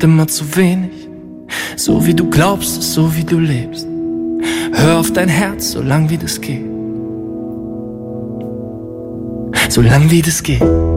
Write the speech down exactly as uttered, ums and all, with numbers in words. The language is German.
immer zu wenig. So wie du glaubst, ist so wie du lebst. Hör auf dein Herz, so lang wie das geht. So lang wie das geht.